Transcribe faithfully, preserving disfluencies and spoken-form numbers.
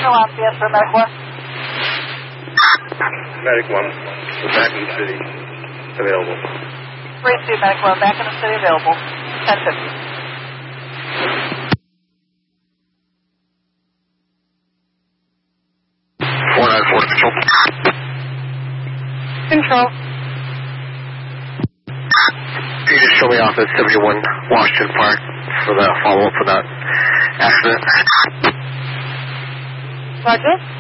No obvious for Medic one. Medic one, we're back in the city. Available. three two, Medic one, back in the city available. ten fifty. four nine four Control. Control. Can you just show me off at seventy-one Washington Park for the follow-up for that accident? Roger.